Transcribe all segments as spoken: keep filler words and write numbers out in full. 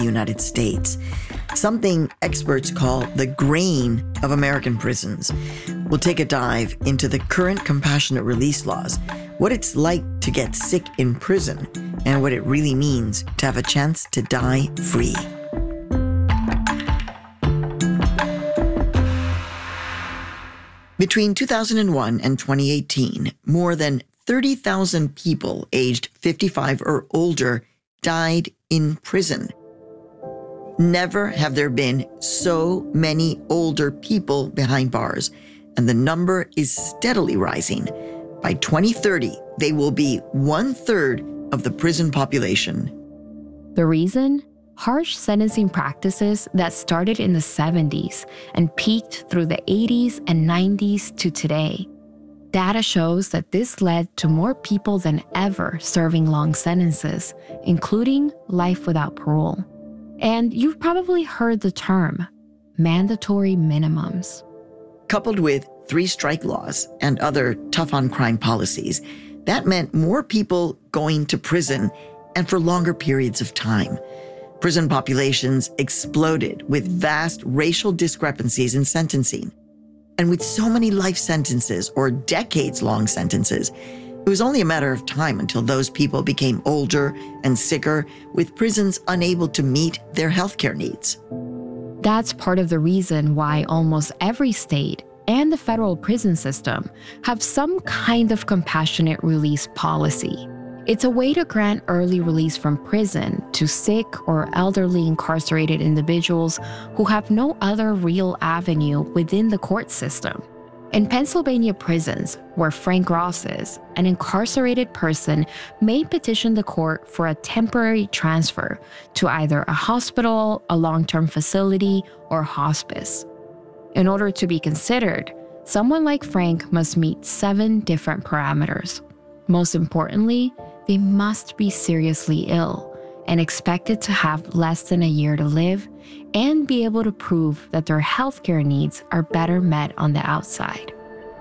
United States, something experts call the grain of American prisons. We'll take a dive into the current compassionate release laws, what it's like to get sick in prison, and what it really means to have a chance to die free. Between two thousand one and twenty eighteen, more than thirty thousand people aged fifty-five or older died in prison. Never have there been so many older people behind bars, and the number is steadily rising. By twenty thirty, they will be one-third of the prison population. The reason? Harsh sentencing practices that started in the seventies and peaked through the eighties and nineties to today. Data shows that this led to more people than ever serving long sentences, including life without parole. And you've probably heard the term, mandatory minimums. Coupled with three-strike laws and other tough-on-crime policies, that meant more people going to prison and for longer periods of time. Prison populations exploded with vast racial discrepancies in sentencing. And with so many life sentences or decades-long sentences, it was only a matter of time until those people became older and sicker, with prisons unable to meet their healthcare needs. That's part of the reason why almost every state and the federal prison system have some kind of compassionate release policy. It's a way to grant early release from prison to sick or elderly incarcerated individuals who have no other real avenue within the court system. In Pennsylvania prisons, where Frank Ross is, an incarcerated person may petition the court for a temporary transfer to either a hospital, a long-term facility, or hospice. In order to be considered, someone like Frank must meet seven different parameters. Most importantly, they must be seriously ill and expected to have less than a year to live and be able to prove that their healthcare needs are better met on the outside.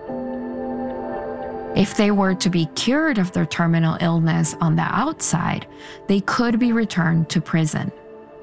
If they were to be cured of their terminal illness on the outside, they could be returned to prison.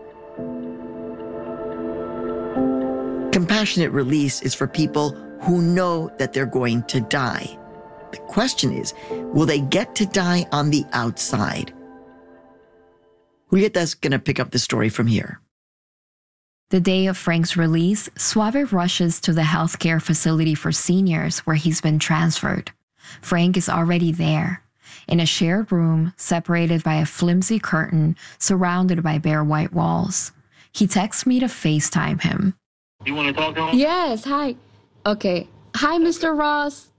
Compassionate release is for people who know that they're going to die. The question is, will they get to die on the outside? Julieta's going to pick up the story from here. The day of Frank's release, Suave rushes to the healthcare facility for seniors where he's been transferred. Frank is already there, in a shared room separated by a flimsy curtain surrounded by bare white walls. He texts me to FaceTime him. You want to talk to him? Yes, hi. Okay. Hi, Mister Ross.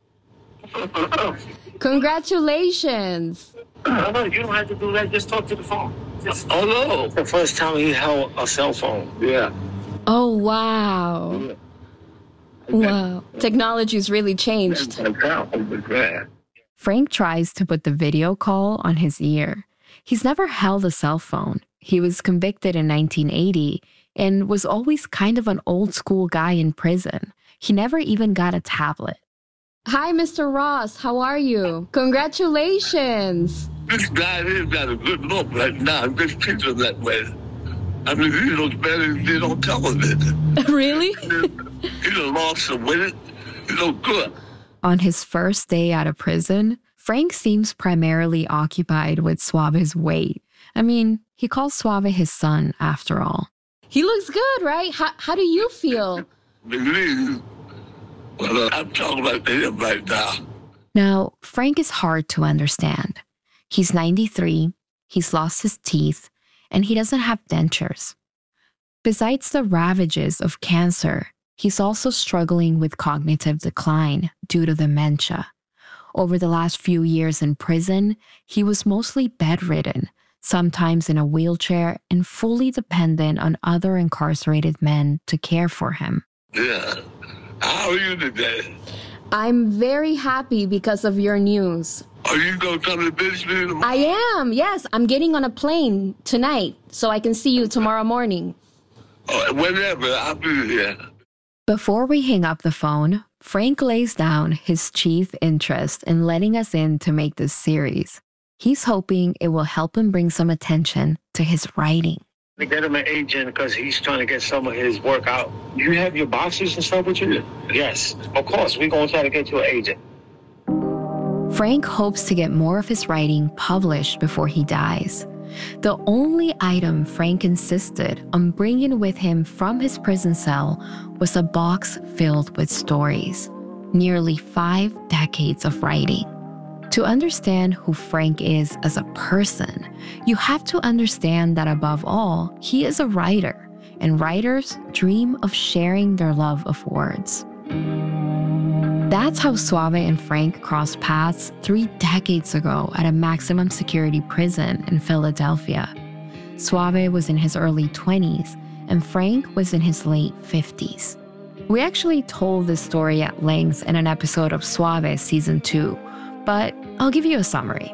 Congratulations. No, no, you don't have to do that. Just talk to the phone. Just, oh, no. It's the first time he held a cell phone. Yeah. Oh, wow. Yeah. Wow. Technology's really changed. Frank tries to put the video call on his ear. He's never held a cell phone. He was convicted in nineteen eighty and was always kind of an old school guy in prison. He never even got a tablet. Hi, Mister Ross. How are you? Congratulations. This guy here got a good look right now. This picture that way. I mean, he looks better than he did on television. Really? He done lost some weight. He look good. On his first day out of prison, Frank seems primarily occupied with Suave's weight. I mean, he calls Suave his son, after all. He looks good, right? How, how do you feel? Believe. Well, uh, I'm talking about him right now. Now, Frank is hard to understand. He's ninety-three, he's lost his teeth, and he doesn't have dentures. Besides the ravages of cancer, he's also struggling with cognitive decline due to dementia. Over the last few years in prison, he was mostly bedridden, sometimes in a wheelchair, and fully dependent on other incarcerated men to care for him. Yeah. How are you today? I'm very happy because of your news. Are you going to come to visit me tomorrow? I am, yes. I'm getting on a plane tonight, so I can see you tomorrow morning. Oh, whenever, I'll be here. Before we hang up the phone, Frank lays down his chief interest in letting us in to make this series. He's hoping it will help him bring some attention to his writing. We get him an agent because he's trying to get some of his work out. You have your boxes and stuff with you? Yes, of course. We're going to try to get you an agent. Frank hopes to get more of his writing published before he dies. The only item Frank insisted on bringing with him from his prison cell was a box filled with stories. Nearly five decades of writing. To understand who Frank is as a person, you have to understand that above all, he is a writer, and writers dream of sharing their love of words. That's how Suave and Frank crossed paths three decades ago at a maximum security prison in Philadelphia. Suave was in his early twenties, and Frank was in his late fifties. We actually told this story at length in an episode of Suave Season two, but I'll give you a summary.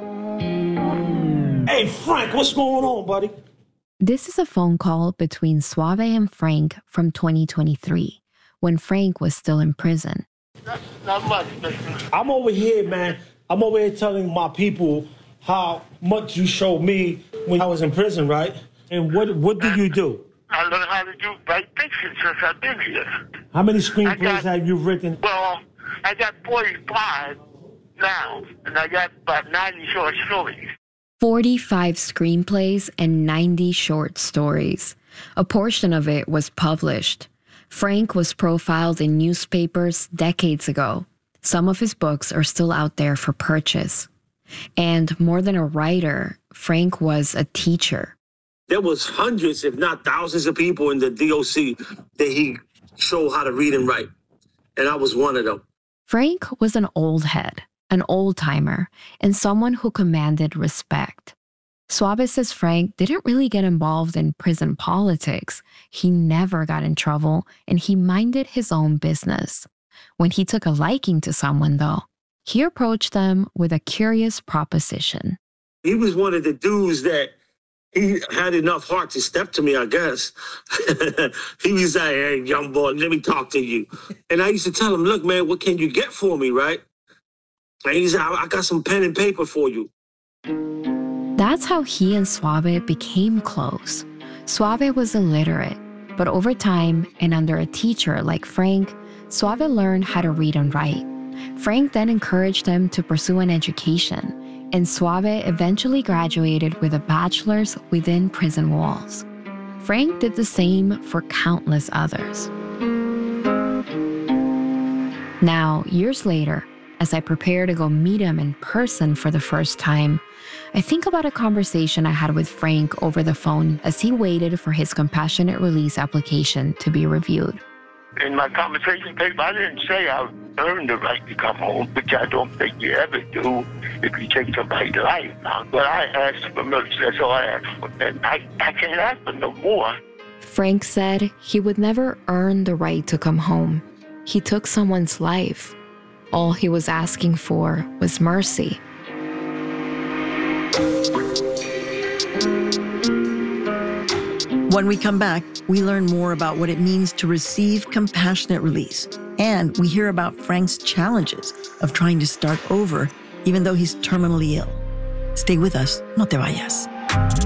Hey, Frank, what's going on, buddy? This is a phone call between Suave and Frank from twenty twenty-three, when Frank was still in prison. Not, not much, mister. I'm over here, man. I'm over here telling my people how much you showed me when I was in prison, right? And what what do you do? I learned how to do write fiction since I've been here. How many screenplays got- have you written? Well, I got forty-five now, and I got about ninety short stories. forty-five screenplays and ninety short stories. A portion of it was published. Frank was profiled in newspapers decades ago. Some of his books are still out there for purchase. And more than a writer, Frank was a teacher. There was hundreds, if not thousands of people in the D O C that he showed how to read and write. And I was one of them. Frank was an old head, an old-timer, and someone who commanded respect. Suave says Frank didn't really get involved in prison politics. He never got in trouble, and he minded his own business. When he took a liking to someone, though, he approached them with a curious proposition. He was one of the dudes that he had enough heart to step to me, I guess. He was like, hey, young boy, let me talk to you. And I used to tell him, look, man, what can you get for me, right? And he said, I got some pen and paper for you. That's how he and Suave became close. Suave was illiterate, but over time and under a teacher like Frank, Suave learned how to read and write. Frank then encouraged him to pursue an education, and Suave eventually graduated with a bachelor's within prison walls. Frank did the same for countless others. Now, years later, as I prepare to go meet him in person for the first time, I think about a conversation I had with Frank over the phone as he waited for his compassionate release application to be reviewed. In my conversation paper, I didn't say I earned the right to come home, which I don't think you ever do if you take somebody's life now. But I asked for mercy, that's all I asked for. And I, I can't ask for no more. Frank said he would never earn the right to come home. He took someone's life. All he was asking for was mercy. When we come back, we learn more about what it means to receive compassionate release. And we hear about Frank's challenges of trying to start over, even though he's terminally ill. Stay with us, no te vayas.